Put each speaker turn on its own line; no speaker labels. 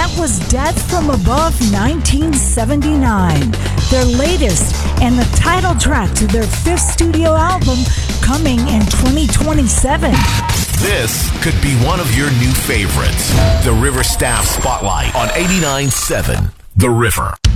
That was Death from Above 1979, their latest and the title track to their fifth studio album coming in 2027.
This could be one of your new favorites. The River Staff Spotlight on 89.7 The River.